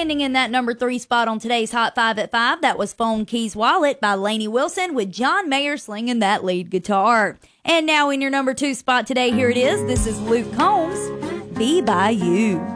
Standing in that number 3 spot on today's Hot 5 at 5, that was Phone Keys Wallet by Lainey Wilson with John Mayer slinging that lead guitar. And now in your number 2 spot today, here it is. This is Luke Combs, Be By You.